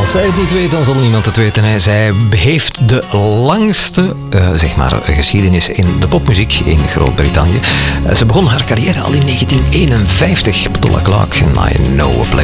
Als zij het niet weet, dan zal niemand het weten. Hè. Zij heeft de langste geschiedenis in de popmuziek in Groot-Brittannië. Ze begon haar carrière al in 1951. Petula Clark, I Know a Place.